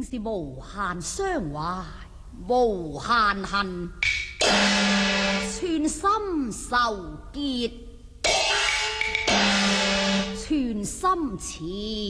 定是無限傷懷，無限恨，全心愁結，全心似。